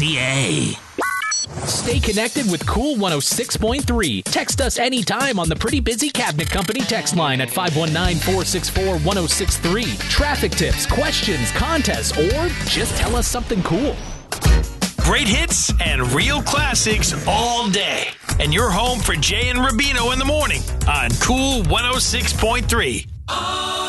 Stay connected with Cool 106.3. Text us anytime on the Pretty Busy Cabinet Company text line at 519-464-1063. Traffic tips, questions, contests, or just tell us something cool. Great hits and real classics all day. And you're home for Jay and Rubino in the morning on Cool 106.3.